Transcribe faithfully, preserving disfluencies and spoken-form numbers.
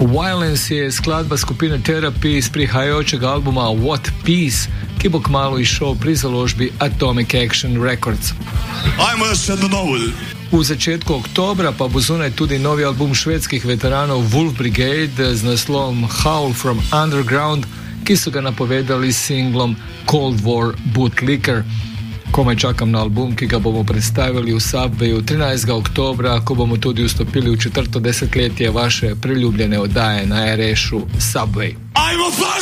Violence je skladba skupine Therapy iz prihajajočega albuma What Peace, ki bo kmalu izšel pri založbi Atomic Action Records. V začetku oktobra pa bo zunaj tudi novi album švedskih veteranov Wolf Brigade z naslovom Howl from Underground, ki so ga napovedali s singlom Cold War Bootlicker. Komaj čakam na album, ki ga bomo predstavili v Subwayu trinajstega oktobra, ko bomo tudi vstopili v četrto desetletje vaše priljubljene oddaje na er es-u Subway. I'm a